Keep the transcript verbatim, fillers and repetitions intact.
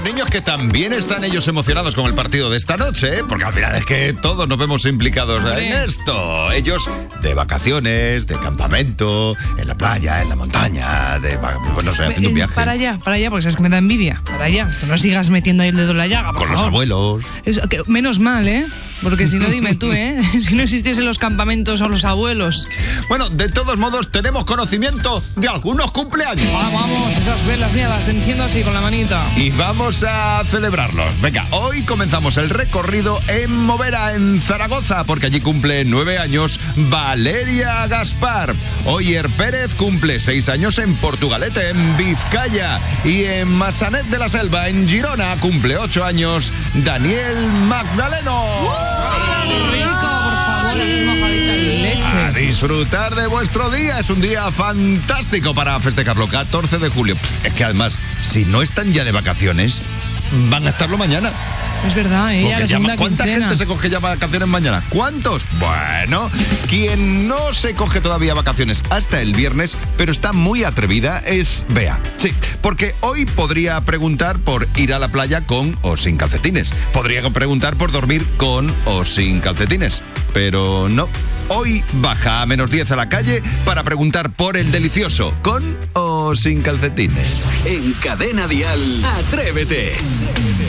niños que también están ellos emocionados con el partido de esta noche, ¿eh? Porque al final es que todos nos vemos implicados en esto. Ellos de vacaciones, de campamento, en la playa, en la montaña, de, pues no sé, haciendo un viaje. Para allá, para allá, porque sabes que me da envidia. Para allá, que no sigas metiendo ahí el dedo en la llaga, por Con favor. los abuelos. Es, que, menos mal, ¿eh? Porque si no, dime tú, ¿eh? Si no existiesen los campamentos o los abuelos. Bueno, de todos modos, tenemos conocimiento de algunos cumpleaños. Ah, vamos, esas velas, mira, las enciendo así con la manita. Y vamos a celebrarlos. Venga, hoy comenzamos el recorrido en Movera, en Zaragoza, porque allí cumple nueve años Valeria Gaspar. Oyer Pérez cumple seis años en Portugalete, en Vizcaya. Y en Massanet de la Selva, en Girona, cumple ocho años Daniel Magdaleno. ¡Qué rico, por favor! Es majadita en leche. A disfrutar de vuestro día. Es un día fantástico para festejarlo. catorce de julio. Pff, es que además, si no están ya de vacaciones, van a estarlo mañana. Es verdad, ¿eh? Porque Ya llama, ¿cuánta quincena. gente se coge ya vacaciones mañana? ¿Cuántos? Bueno, quien no se coge todavía vacaciones hasta el viernes, pero está muy atrevida, es Bea. Sí, porque hoy podría preguntar por ir a la playa con o sin calcetines. Podría preguntar por dormir con o sin calcetines. Pero no. Hoy baja a menos diez a la calle para preguntar por el delicioso, con o sin calcetines. En Cadena Dial, Atrévete.